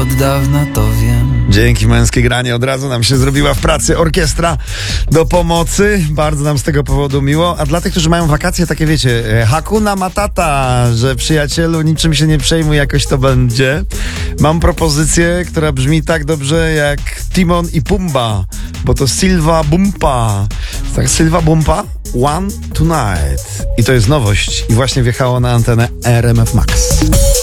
od dawna to wiem. Dzięki Męskie Granie od razu nam się zrobiła w pracy orkiestra do pomocy. Bardzo nam z tego powodu miło. A dla tych, którzy mają wakacje, takie wiecie, Hakuna Matata, że przyjacielu, niczym się nie przejmuj, jakoś to będzie. Mam propozycję, która brzmi tak dobrze jak Timon i Pumba, bo to Silva Bumpa. Tak, Silva Bumpa? One Tonight. I to jest nowość i właśnie wjechało na antenę RMF Max.